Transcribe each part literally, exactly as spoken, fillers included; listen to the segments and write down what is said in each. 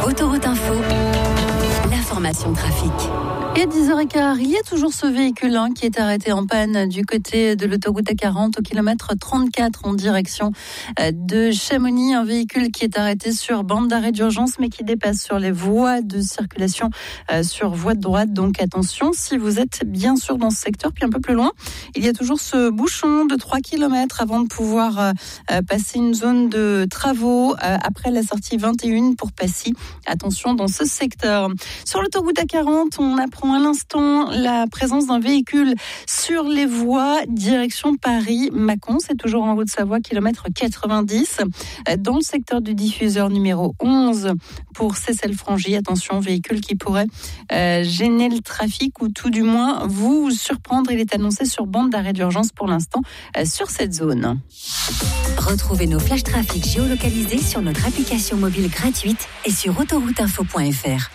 Autoroute Info, l'information trafic. Et à dix heures quinze, il y a toujours ce véhicule hein, qui est arrêté en panne du côté de l'autoroute A quarante au kilomètre trente-quatre en direction de Chamonix. Un véhicule qui est arrêté sur bande d'arrêt d'urgence mais qui dépasse sur les voies de circulation euh, sur voie de droite. Donc attention si vous êtes bien sûr dans ce secteur. Puis un peu plus loin, il y a toujours ce bouchon de trois kilomètres avant de pouvoir euh, passer une zone de travaux euh, après la sortie vingt et un pour Passy. Attention dans ce secteur. Sur l'autoroute A quarante, on apprend à l'instant la présence d'un véhicule sur les voies direction Paris-Mâcon. C'est toujours en Haute-Savoie, kilomètre quatre-vingt-dix. Dans le secteur du diffuseur numéro onze pour Cessel-Frangy. Attention, véhicule qui pourrait euh, gêner le trafic ou tout du moins vous surprendre. Il est annoncé sur bande d'arrêt d'urgence pour l'instant euh, sur cette zone. Retrouvez nos flashs trafic géolocalisés sur notre application mobile gratuite et sur autoroute info point f r.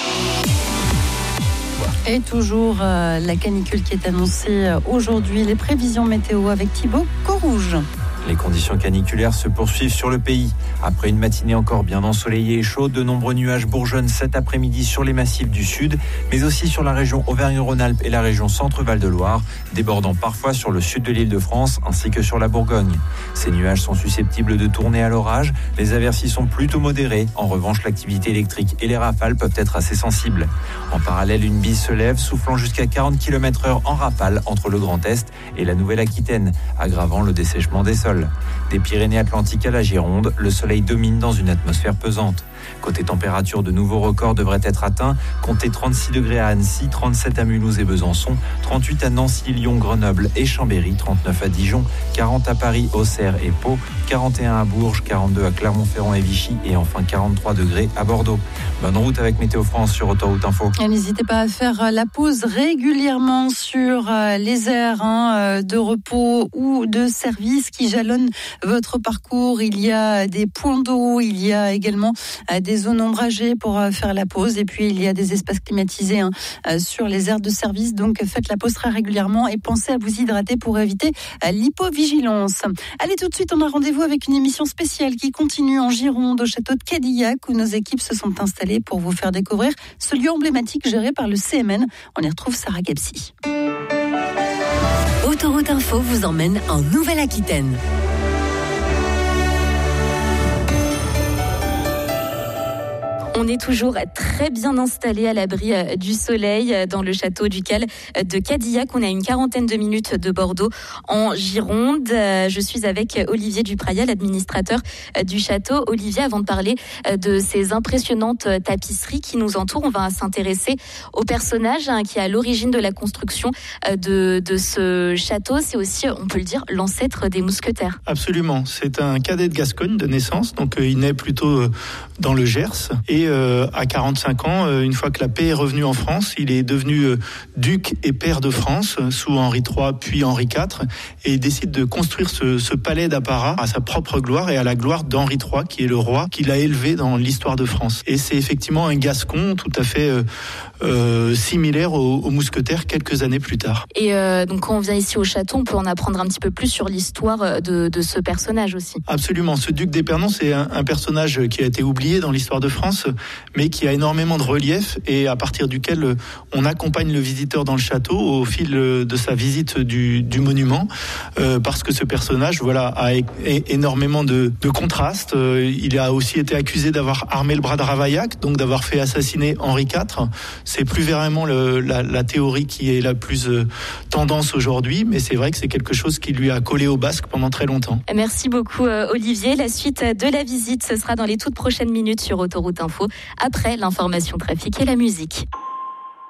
Et toujours euh, la canicule qui est annoncée euh, aujourd'hui. Les prévisions météo avec Thibaut Corouge. Les conditions caniculaires se poursuivent sur le pays. Après une matinée encore bien ensoleillée et chaude, de nombreux nuages bourgeonnent cet après-midi sur les massifs du sud, mais aussi sur la région Auvergne-Rhône-Alpes et la région Centre-Val-de-Loire, débordant parfois sur le sud de l'Île-de-France ainsi que sur la Bourgogne. Ces nuages sont susceptibles de tourner à l'orage. Les aversis sont plutôt modérés. En revanche, l'activité électrique et les rafales peuvent être assez sensibles. En parallèle, une bise se lève, soufflant jusqu'à quarante kilomètres heure en rafale entre le Grand Est et la Nouvelle-Aquitaine, aggravant le dessèchement des sols. Des Pyrénées-Atlantiques à la Gironde, le soleil domine dans une atmosphère pesante. Côté température, de nouveaux records devraient être atteints. Comptez trente-six degrés à Annecy, trente-sept à Mulhouse et Besançon, trente-huit à Nancy, Lyon, Grenoble et Chambéry, trente-neuf à Dijon, quarante à Paris, Auxerre et Pau, quarante et un à Bourges, quarante-deux à Clermont-Ferrand et Vichy et enfin quarante-trois degrés à Bordeaux. Bonne route avec Météo France sur Autoroute Info. Et n'hésitez pas à faire la pause régulièrement sur les aires hein, de repos ou de service qui jalonnent votre parcours. Il y a des points d'eau, il y a également des zones ombragées pour faire la pause et puis il y a des espaces climatisés hein, sur les aires de service. Donc faites la pause très régulièrement et pensez à vous hydrater pour éviter l'hypovigilance. Allez, tout de suite, on a rendez-vous avec une émission spéciale qui continue en Gironde au château de Cadillac où nos équipes se sont installées pour vous faire découvrir ce lieu emblématique géré par le C M N. On y retrouve Sarah Gabsi. Autoroute Info vous emmène en Nouvelle-Aquitaine. On est toujours très bien installé à l'abri du soleil dans le château ducal de Cadillac. On a une quarantaine de minutes de Bordeaux en Gironde. Je suis avec Olivier Dupraya, l'administrateur du château. Olivier, avant de parler de ces impressionnantes tapisseries qui nous entourent, on va s'intéresser au personnage qui est à l'origine de la construction de, de ce château. C'est aussi, on peut le dire, l'ancêtre des mousquetaires. Absolument. C'est un cadet de Gascogne de naissance, donc il naît plutôt dans le Gers. Et euh, à quarante-cinq ans, euh, une fois que la paix est revenue en France, il est devenu euh, duc et pair de France sous Henri trois puis Henri quatre et il décide de construire ce, ce palais d'apparat à sa propre gloire et à la gloire d'Henri trois qui est le roi qu'il a élevé dans l'histoire de France. Et c'est effectivement un Gascon tout à fait euh, euh, similaire aux, aux mousquetaires quelques années plus tard. Et euh, donc quand on vient ici au château, on peut en apprendre un petit peu plus sur l'histoire de, de ce personnage aussi. Absolument. Ce duc d'Épernon, c'est un, un personnage qui a été oublié dans l'histoire de France, mais qui a énormément de relief et à partir duquel on accompagne le visiteur dans le château au fil de sa visite du, du monument, euh, parce que ce personnage, voilà, a é- énormément de, de contrastes. Euh, il a aussi été accusé d'avoir armé le bras de Ravaillac, donc d'avoir fait assassiner Henri quatre. C'est plus vraiment le, la, la théorie qui est la plus euh, tendance aujourd'hui, mais c'est vrai que c'est quelque chose qui lui a collé au basque pendant très longtemps. Merci beaucoup euh, Olivier. La suite de la visite, ce sera dans les toutes prochaines minutes sur Autoroute Info, après l'information trafic et la musique.